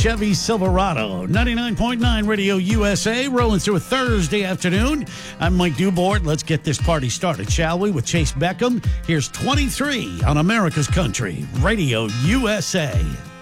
Chevy Silverado. 99.9 Radio USA, rolling through a Thursday afternoon. I'm Mike Dubort. Let's get this party started, shall we, with Chase Beckham. Here's 23 on America's Country, Radio USA.